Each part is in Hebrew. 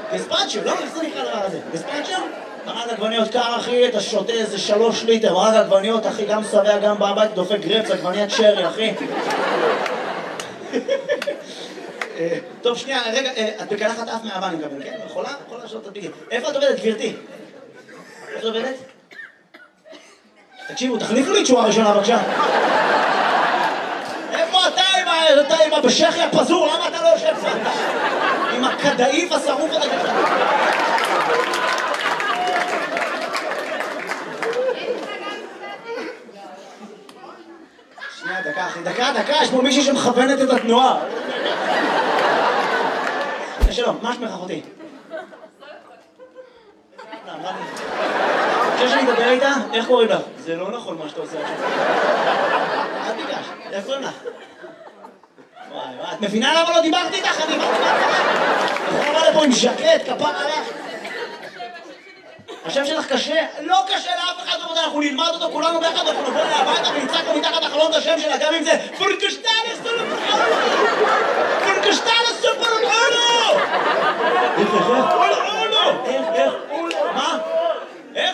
גספצ'ו, לא? איך זה נקרא דבר הזה? גספצ'ו? מרק עגבניות קר, אחי, אתה שותה איזה 3 ליטר, מרק עגבניות, אחי, גם שבע, גם בבית, דופק גרפס, עגבניית שרי, אחי. טוב, שנייה, רגע, את בקלחת אף מהאהבה, אני מקבל, כן? יכולה? יכולה לשאול את הדביגים. איפה את עובדת, גברתי? איפה את עובדת? תקשיבו, תחליפו לי תשובה ראשונה, בבקשה. איפה אתה עם הבשכי הפזור? למה אתה לא יושב פה? עם הכדאיף השרוף הזה ככה. שנייה, דקה, אחי, דקה, יש פה מישהי שמכוונת את התנועה. שלום, מה שמך אחותי? חושב שאני אדבר איתה? איך קוראים לך? זה לא נכון מה שאתה עושה עכשיו. אל תיגש, איך קוראים לך? וואי, את מבינה למה לא דיברתי איתך? אני דיברתי איתך. אתה בא לפה עם ז'קט, כפר עליך. השם שלך קשה? לא קשה לאף אחד, אנחנו נלמד אותו כולנו ביחד, אנחנו נבוא אליה הביתה ונצעק לו מתחת לחלון את השם שלה, גם אם זה פורקשטלס סופרולו! פורקשטלס סופרולו! איך? מה? איך?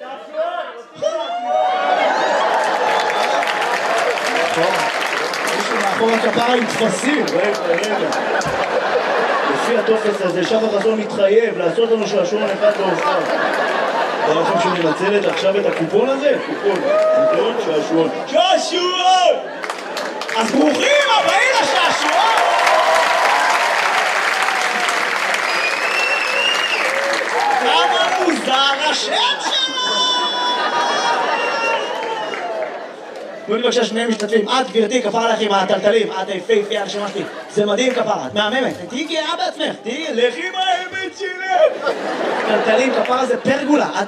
מישהו מאחור הכפרה עם תפסים, רגע. לפי הטופס הזה, שחר חסון מתחייב לעשות לנו שעשועון אחד להופעה. אתה לכם שמנצלת עכשיו את הקופון הזה? קופון, שעשועון. שעשועון! אז ברוכים הבאים לשעשועון! כמה מוזר השם שלו! תנו לי בבקשה שני משתתפים. את גברתי, כפרה לך עם הטלטלים, את היפהפייה הרשימה שלי. זה מדהים כפרה, את מהממת. תהיי גאה בעצמך, לכי עם האמת שלי! טלטלים, כפרה זה פרגולה. את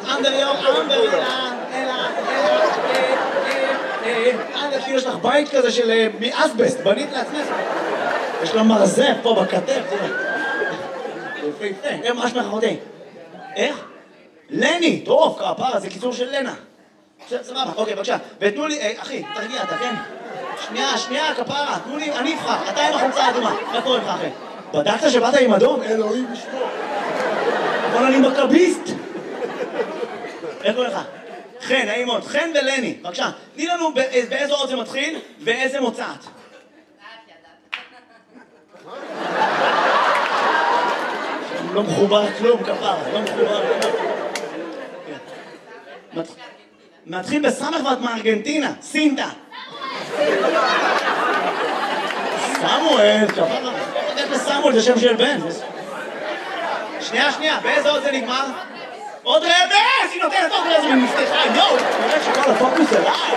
יש לך בית כזה של מאסבסט, בנית לעצמך. יש לה מרזף פה בכתף, תראה. יפהפה, מה שמך אחותי? איך? לני, טוב, כפרה, זה קיצור של לנה. סבבה, אוקיי, בבקשה. ותנו לי, אחי, תרגיע, אתה כן? שנייה, כפרה, תנו לי, אני אבחר, אתה עם החולצה האדומה. מה קורה לך, אחי? בדקת שבאת עם אדום? אלוהים ישמור. אבל אני מכביסט. איך קורה לך? חן, נעים מאוד, חן ולני, בבקשה. תני לנו באיזו אות זה מתחיל ואיזה מוצאת. לא מחובר כלום, כפרה, לא מחובר כלום. מתחיל בסמך ואת מארגנטינה, סינטה. סמואל, כפרה. איך לסמואל, זה שם של בן. שנייה, באיזה עוד זה נגמר? עוד רמז! היא נותנת עוד רמז ומפתחה, יואו! נראה שכל הפוקוס אליי.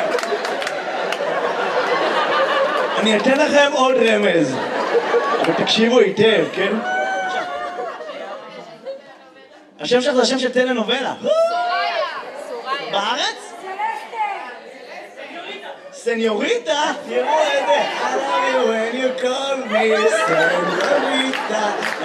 אני אתן לכם עוד רמז. אבל תקשיבו היטב, כן? השם שלך זה השם של טלנובלה. בארץ? סניוריטה? תראו את זה. I love you when you call me סניוריטה.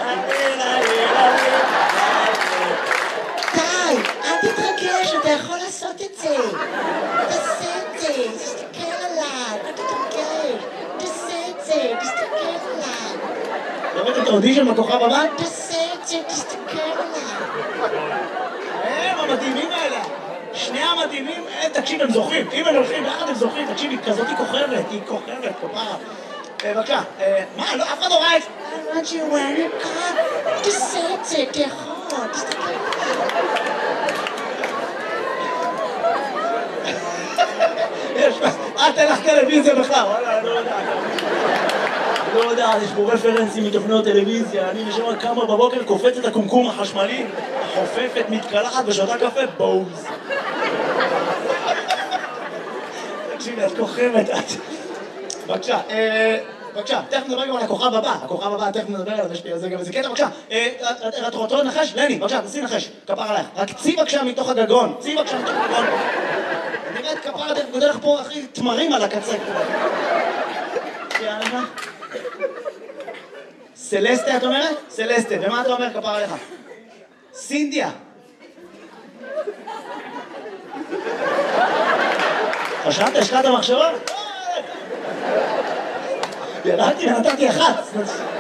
די, אל תתרגש, אתה יכול לעשות את זה. תעשה את זה, תסתכל עליי, אל תתרגש. תעשה את זה, תסתכל עליי. ראית את האודישן בכוכב הבא? תעשה את זה, תסתכל עליי. הם המדהימים האלה. שני המדהימים, תקשיב, הם זוכרים. אם הם הולכים ביחד הם זוכרים, תקשיב, כזאת היא כוכבת, כפרה. בבקשה, מה, לא, אף אחד לא ראה את... I want you when you come, תעשה את זה, תיכול, תסתכל עליי. אל תלך טלוויזיה בכלל, וואלה, אני לא יודע, יש פה רפרנסים מתוכניות טלוויזיה, אני נשמע כמה בבוקר קופץ את הקומקום החשמלי, חופפת, מתקלחת ושותה קפה, בוז. תקשיבי, את כוכבת, את... בבקשה, תכף נדבר גם על הכוכב הבא, תכף נדבר עליו, יש לי על זה גם איזה קטע, בבקשה, את רוצה לנחש? לני, בבקשה, תעשי נחש, כפר עלייך, רק צי בבקשה מתוך הגגון, נראית כפר, אתה גודל לך פה, אחי, תמרים על הקצה. יאללה. סלסטה, את אומרת? סלסטה, ומה אתה אומר, כפר עליך? סינדיה. חשבת, השקעת המחשבה? ירדתי ונתתי אחת.